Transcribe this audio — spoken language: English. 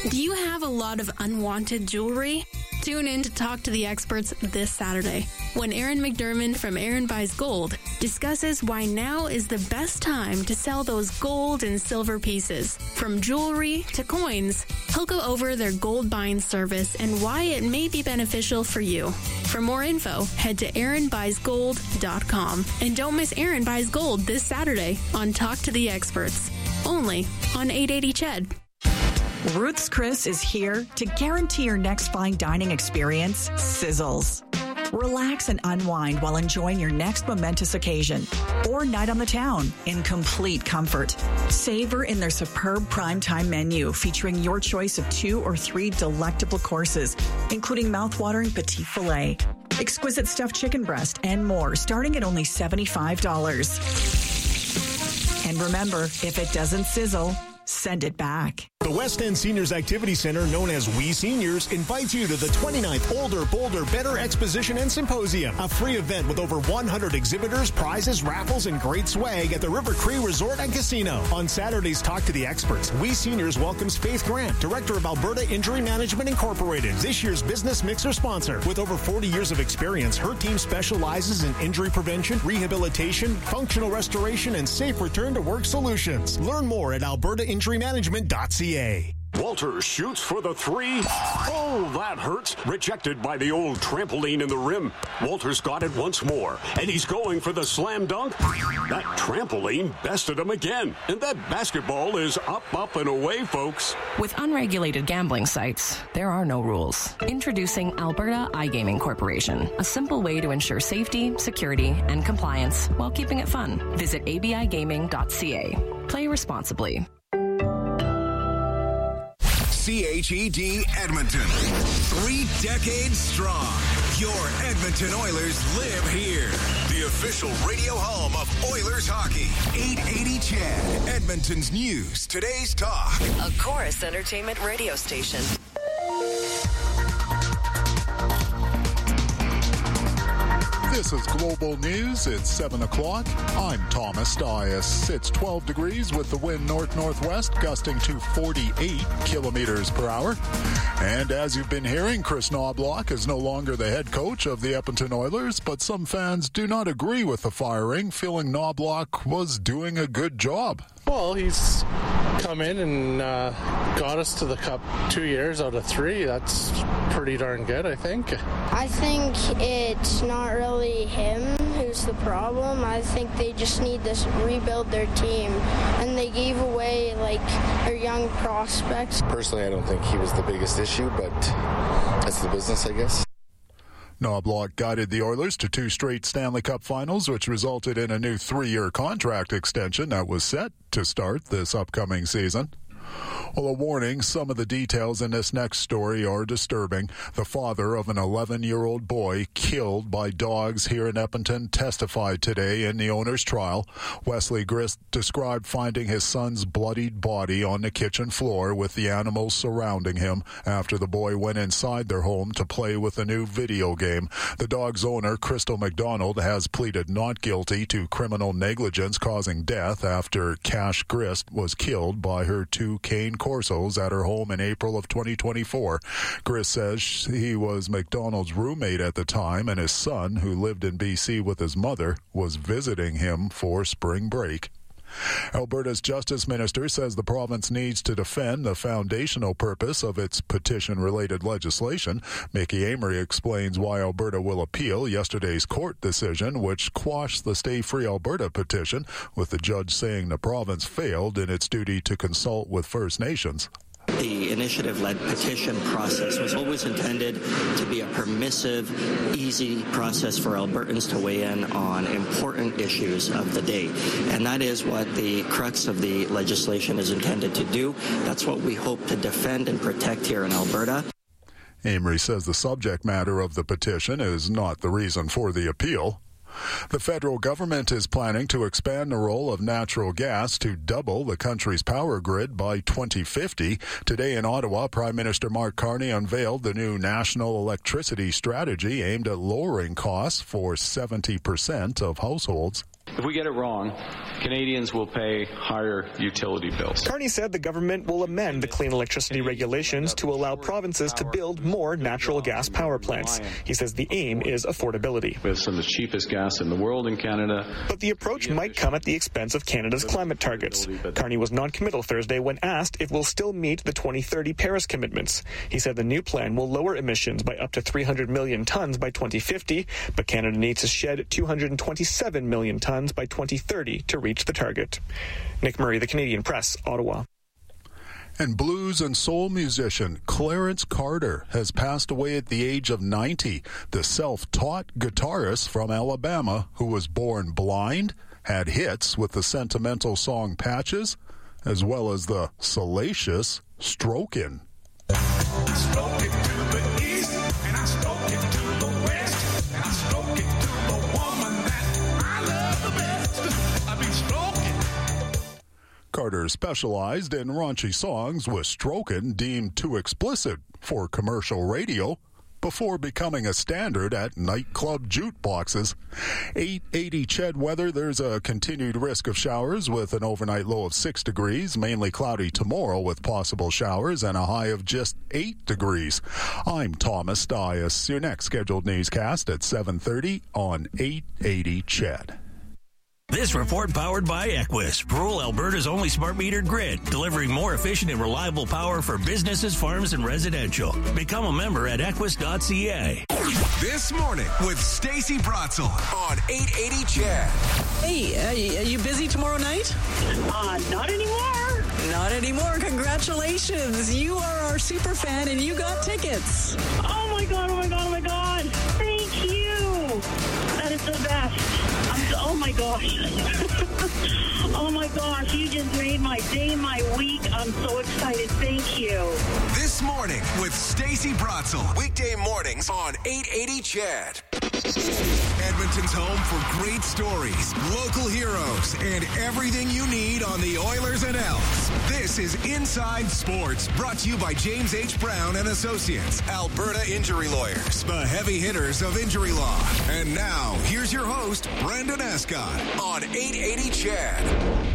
Do you have a lot of unwanted jewelry? Tune in to Talk to the Experts this Saturday when Aaron McDermott from Aaron Buys Gold discusses why now is the best time to sell those gold and silver pieces. From jewelry to coins, he'll go over their gold buying service and why it may be beneficial for you. For more info, head to AaronBuysGold.com. And don't miss Aaron Buys Gold this Saturday on Talk to the Experts, only on 880 CHED. Ruth's Chris is here to guarantee your next fine dining experience sizzles. Relax and unwind while enjoying your next momentous occasion or night on the town in complete comfort. Savor in their superb primetime menu featuring your choice of 2 or 3 delectable courses, including mouthwatering petit filet, exquisite stuffed chicken breast, and more, starting at only $75. And remember, if it doesn't sizzle, send it back. The West End Seniors Activity Center, known as We Seniors, invites you to the 29th Older, Bolder, Better Exposition and Symposium, a free event with over 100 exhibitors, prizes, raffles, and great swag at the River Cree Resort and Casino. On Saturdays, Talk to the Experts. We Seniors welcomes Faith Grant, Director of Alberta Injury Management Incorporated, this year's Business Mixer sponsor. With over 40 years of experience, her team specializes in injury prevention, rehabilitation, functional restoration, and safe return to work solutions. Learn more at albertainjurymanagement.ca. Walters shoots for the 3. Oh, that hurts. Rejected by the old trampoline in the rim. Walters got it once more, and he's going for the slam dunk. That trampoline bested him again, and that basketball is up, and away, folks. With unregulated gambling sites, there are no rules. Introducing Alberta iGaming Corporation, a simple way to ensure safety, security, and compliance while keeping it fun. Visit abigaming.ca. Play responsibly. CHED Edmonton. 3 decades strong. Your Edmonton Oilers live here. The official radio home of Oilers hockey. 880 CHED. Edmonton's news. Today's talk. A Chorus Entertainment radio station. This is Global News. It's 7 o'clock. I'm Thomas Dias. It's 12 degrees with the wind north-northwest, gusting to 48 kilometers per hour. And as you've been hearing, Chris Knobloch is no longer the head coach of the Edmonton Oilers, but some fans do not agree with the firing, feeling Knobloch was doing a good job. Well, he's come in and got us to the Cup 2 years out of 3. That's pretty darn good, I think. I think it's not really him who's the problem. I think they just need to rebuild their team, and they gave away their young prospects. Personally, I don't think he was the biggest issue, but that's the business, I guess. Knobloch guided the Oilers to 2 straight Stanley Cup finals, which resulted in a new 3-year contract extension that was set to start this upcoming season. Well, a warning, some of the details in this next story are disturbing. The father of an 11-year-old boy killed by dogs here in Edmonton testified today in the owner's trial. Wesley Grist described finding his son's bloodied body on the kitchen floor with the animals surrounding him after the boy went inside their home to play with a new video game. The dog's owner, Crystal McDonald, has pleaded not guilty to criminal negligence causing death after Cash Grist was killed by her 2 Cane Corsos at her home in April of 2024. Grist says he was McDonald's roommate at the time, and his son, who lived in BC with his mother, was visiting him for spring break. Alberta's Justice Minister says the province needs to defend the foundational purpose of its petition-related legislation. Mickey Amory explains why Alberta will appeal yesterday's court decision, which quashed the Stay Free Alberta petition, with the judge saying the province failed in its duty to consult with First Nations. The initiative-led petition process was always intended to be a permissive, easy process for Albertans to weigh in on important issues of the day. And that is what the crux of the legislation is intended to do. That's what we hope to defend and protect here in Alberta. Amory says the subject matter of the petition is not the reason for the appeal. The federal government is planning to expand the role of natural gas to double the country's power grid by 2050. Today in Ottawa, Prime Minister Mark Carney unveiled the new national electricity strategy aimed at lowering costs for 70% of households. If we get it wrong, Canadians will pay higher utility bills. Carney said the government will amend the clean electricity regulations to allow provinces to build more natural gas power plants. He says the aim is affordability. We have some of the cheapest gas in the world in Canada. But the approach might come at the expense of Canada's climate targets. Carney was non-committal Thursday when asked if we'll still meet the 2030 Paris commitments. He said the new plan will lower emissions by up to 300 million tons by 2050, but Canada needs to shed 227 million tons by 2030 to reach the target. Nick Murray, The Canadian Press, Ottawa. And blues and soul musician Clarence Carter has passed away at the age of 90. The self-taught guitarist from Alabama, who was born blind, had hits with the sentimental song Patches, as well as the salacious Strokin'. Stroke it to the east, and I stroke it to the west, and I stroke it to the woman that I love the best. I be stroking. Carter specialized in raunchy songs, with Strokin' deemed too explicit for commercial radio, before becoming a standard at nightclub jukeboxes. 880 Ched weather. There's a continued risk of showers with an overnight low of 6 degrees, mainly cloudy tomorrow with possible showers and a high of just 8 degrees. I'm Thomas Dias. Your next scheduled newscast at 7:30 on 880 Ched. This report powered by Equus, rural Alberta's only smart metered grid, delivering more efficient and reliable power for businesses, farms, and residential. Become a member at equus.ca. This morning with Stacey Bratzel on 880 Ched. Hey, are you busy tomorrow night? Not anymore. Not anymore. Congratulations. You are our super fan and you got tickets. Oh my God. Thank you. That is the best. Oh my gosh. Oh my gosh, you just made my day, my week. I'm so excited. Thank you. This morning with Stacey Bratzel. Weekday mornings on 880 Ched. Edmonton's home for great stories, local heroes, and everything you need on the Oilers and Elks. This is Inside Sports, brought to you by James H. Brown and Associates, Alberta Injury Lawyers, the heavy hitters of injury law. And now, here's your host, Brendan Escott, on 880 Ched.